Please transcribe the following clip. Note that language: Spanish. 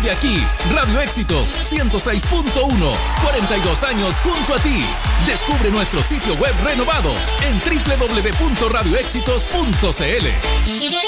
Sigue aquí, Radio Éxitos 106.1, 42 años junto a ti. Descubre nuestro sitio web renovado en www.radioéxitos.cl.